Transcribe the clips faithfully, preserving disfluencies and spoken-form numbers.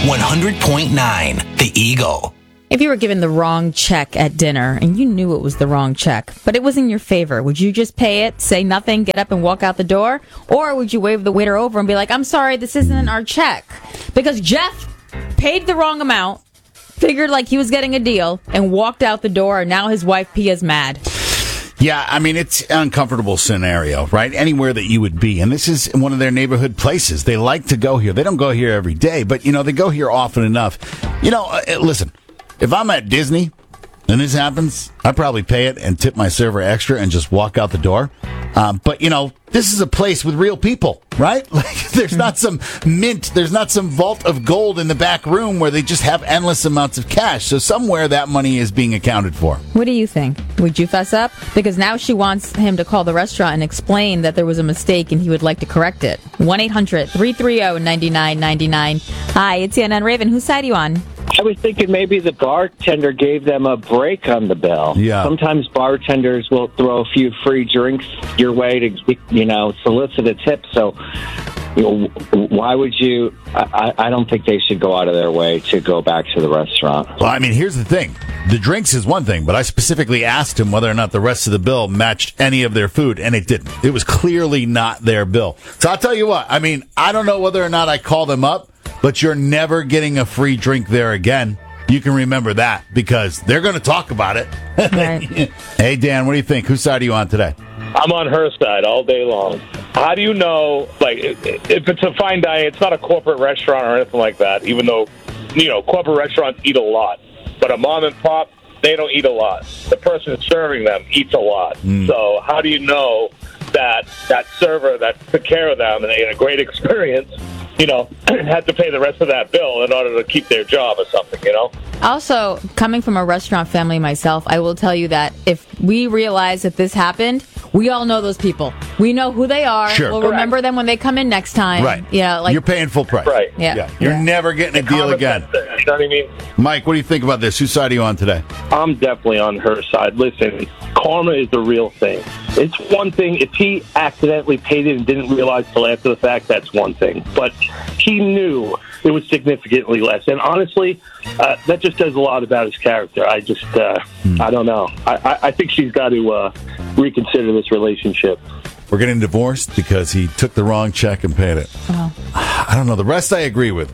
one hundred point nine The Eagle. If you were given the wrong check at dinner and you knew it was the wrong check, but it was in your favor, would you just pay it, say nothing, get up and walk out the door? Or would you wave the waiter over and be like, I'm sorry, this isn't our check? Because Jeff paid the wrong amount, figured like he was getting a deal, and walked out the door, and now his wife Pia's mad. Yeah, I mean, it's an uncomfortable scenario, right? Anywhere that you would be. And this is one of their neighborhood places. They like to go here. They don't go here every day, but, you know, they go here often enough. You know, uh, listen, if I'm at Disney and this happens, I probably pay it and tip my server extra and just walk out the door. Um, but, you know, this is a place with real people, right? Like, there's not some mint, there's not some vault of gold in the back room where they just have endless amounts of cash. So somewhere that money is being accounted for. What do you think? Would you fess up? Because now she wants him to call the restaurant and explain that there was a mistake and he would like to correct it. one eight hundred three three zero nine nine nine nine. Hi, it's Ann and Raven. Whose side are you on? I was thinking maybe the bartender gave them a break on the bill. Yeah. Sometimes bartenders will throw a few free drinks your way to, you know, solicit a tip. So, you know, why would you? I, I don't think they should go out of their way to go back to the restaurant. Well, I mean, here's the thing. The drinks is one thing, but I specifically asked him whether or not the rest of the bill matched any of their food, and it didn't. It was clearly not their bill. So I'll tell you what. I mean, I don't know whether or not I call them up, but you're never getting a free drink there again. You can remember that because they're going to talk about it. Right. Hey, Dan, what do you think? Whose side are you on today? I'm on her side all day long. How do you know, like, if it's a fine dining, it's not a corporate restaurant or anything like that, even though, you know, corporate restaurants eat a lot. But a mom and pop, they don't eat a lot. The person serving them eats a lot. Mm. So how do you know that that server that took care of them and they had a great experience, you know, had to pay the rest of that bill in order to keep their job or something, you know? Also, coming from a restaurant family myself, I will tell you that if we realize that this happened, we all know those people. We know who they are. Sure. We'll Correct. Remember them when they come in next time. Right. Yeah, like, you're paying full price. Right. Yeah. yeah. You're yeah. never getting a deal again. You know what I mean? Mike, what do you think about this? Whose side are you on today? I'm definitely on her side. Listen, karma is the real thing. It's one thing if he accidentally paid it and didn't realize till after the fact, that's one thing. But he knew it was significantly less. And honestly, uh, that just says a lot about his character. I just, uh, hmm. I don't know. I, I, I think she's got to uh, reconsider this relationship. We're getting divorced because he took the wrong check and paid it. Oh. I don't know. The rest I agree with.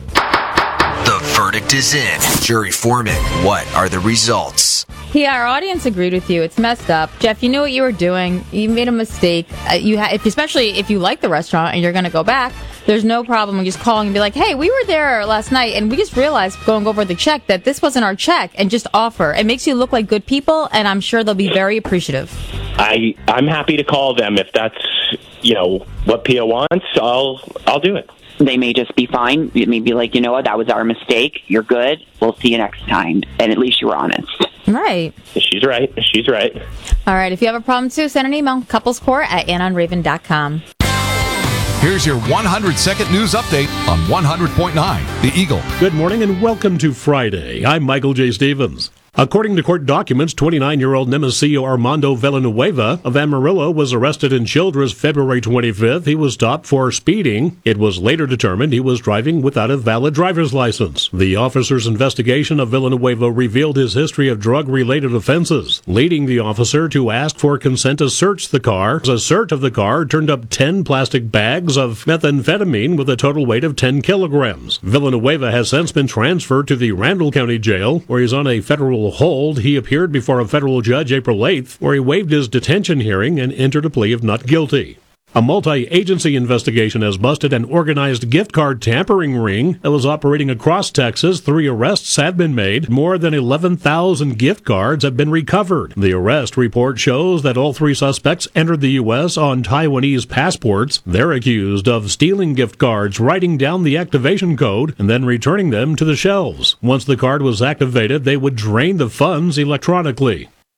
The verdict is in. Jury foreman, what are the results? Yeah, our audience agreed with you. It's messed up. Jeff, you knew what you were doing. You made a mistake. Uh, you ha- if, especially if you like the restaurant and you're going to go back, there's no problem with just calling and be like, hey, we were there last night and we just realized going over the check that this wasn't our check, and just offer. It makes you look like good people, and I'm sure they'll be very appreciative. I, I'm happy to call them if that's, you know, what Pia wants. I'll I'll do it. They may just be fine. It may be like, you know what, that was our mistake. You're good. We'll see you next time. And at least you were honest. Right. She's right. She's right. All right. If you have a problem, too, send an email. couplescore at ann on raven dot com. Here's your one hundred second news update on one hundred point nine The Eagle. Good morning and welcome to Friday. I'm Michael J. Stevens. According to court documents, twenty-nine-year-old Nemesio Armando Villanueva of Amarillo was arrested in Childress February twenty-fifth. He was stopped for speeding. It was later determined he was driving without a valid driver's license. The officer's investigation of Villanueva revealed his history of drug-related offenses, leading the officer to ask for consent to search the car. A search of the car turned up ten plastic bags of methamphetamine with a total weight of ten kilograms. Villanueva has since been transferred to the Randall County Jail, where he's on a federal hold. He appeared before a federal judge April eighth, where he waived his detention hearing and entered a plea of not guilty. A multi-agency investigation has busted an organized gift card tampering ring that was operating across Texas. Three arrests have been made. More than eleven thousand gift cards have been recovered. The arrest report shows that all three suspects entered the U S on Taiwanese passports. They're accused of stealing gift cards, writing down the activation code, and then returning them to the shelves. Once the card was activated, they would drain the funds electronically.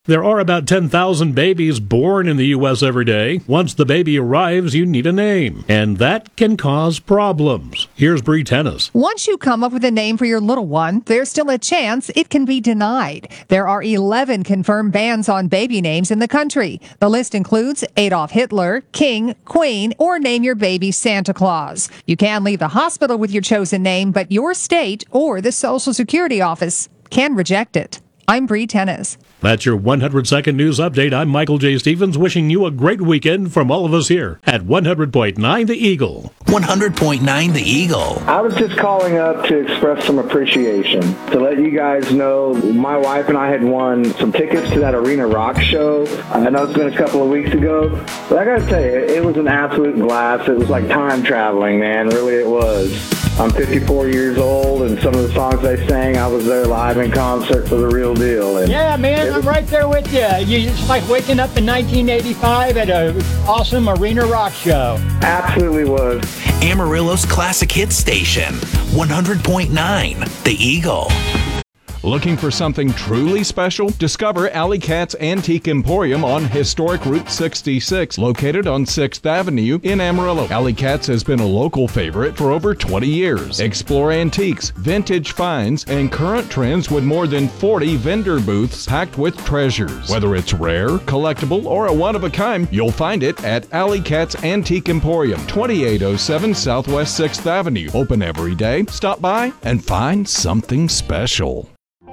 There are about ten thousand babies born in the U S every day. Once the baby arrives, you need a name, and that can cause problems. Here's Bree Tennis. Once you come up with a name for your little one, there's still a chance it can be denied. There are eleven confirmed bans on baby names in the country. The list includes Adolf Hitler, King, Queen, or name your baby Santa Claus. You can leave the hospital with your chosen name, but your state or the Social Security office can reject it. I'm Bree Tennis. That's your one hundred second news update. I'm Michael J. Stevens, wishing you a great weekend from all of us here at one hundred point nine The Eagle. one hundred point nine The Eagle. I was just calling up to express some appreciation, to let you guys know my wife and I had won some tickets to that Arena Rock show. I know it's been a couple of weeks ago, but I gotta tell you, it was an absolute blast. It was like time traveling, man. Really, it was. I'm fifty-four years old, and some of the songs they sang, I was there live in concert for the real deal. And yeah, man, I'm right there with you. you. It's like waking up in nineteen eighty-five at an awesome Arena Rock show. Absolutely was. Amarillo's classic hit station, one hundred point nine The Eagle. Looking for something truly special? Discover Alley Cat's Antique Emporium on historic Route sixty-six, located on sixth Avenue in Amarillo. Alley Cat's has been a local favorite for over twenty years. Explore antiques, vintage finds, and current trends with more than forty vendor booths packed with treasures. Whether it's rare, collectible, or a one-of-a-kind, you'll find it at Alley Cat's Antique Emporium, twenty-eight oh seven Southwest sixth Avenue. Open every day. Stop by and find something special.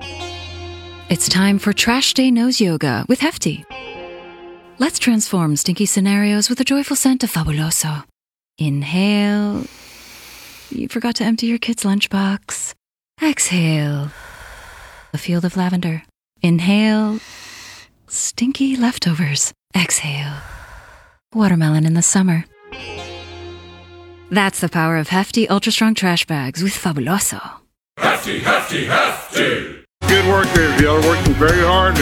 It's time for Trash Day Nose Yoga with Hefty. Let's transform stinky scenarios with a joyful scent of Fabuloso. Inhale. You forgot to empty your kid's lunchbox. Exhale. A field of lavender. Inhale. Stinky leftovers. Exhale. Watermelon in the summer. That's the power of Hefty Ultra Strong Trash Bags with Fabuloso. Hefty, hefty, hefty! Good work there, y'all are working very hard.